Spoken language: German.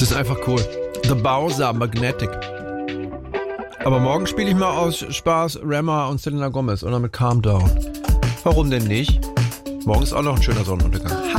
Das ist einfach cool. The Bowser Magnetic. Aber morgen spiele ich mal aus Spaß Rema und Selena Gomez oder mit Calm Down. Warum denn nicht? Morgen ist auch noch ein schöner Sonnenuntergang.